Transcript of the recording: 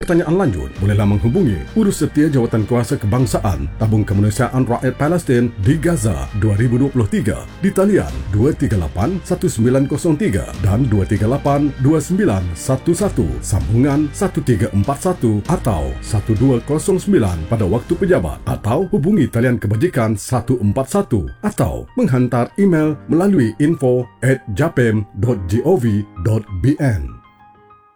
pertanyaan lanjut, bolehlah menghubungi Urus Setia Jawatan Kuasa Kebangsaan Tabung Kemanusiaan Rakyat Palestin di Gaza 2023 di talian 238-1903 dan 238-2911, sambungan 1341 atau 1209 pada waktu pejabat, atau hubungi talian kebajikan 141 atau menghantar email melalui info@japem.gov.bn.